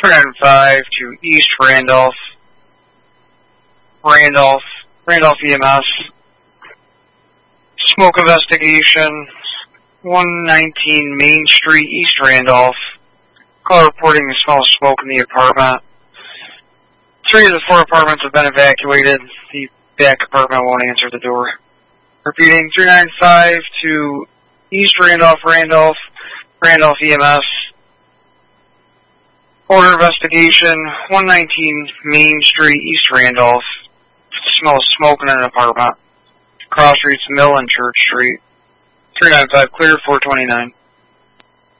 305 to East Randolph. Randolph EMS. Smoke investigation. 119 Main Street, East Randolph. Call reporting a smell of smoke in the apartment. 3 of the 4 apartments have been evacuated. The back apartment won't answer the door. Repeating, 395 to East Randolph, Randolph EMS. Order investigation, 119 Main Street, East Randolph. Smell of smoke in an apartment. Cross Streets, Mill and Church Street. 395 clear, 429.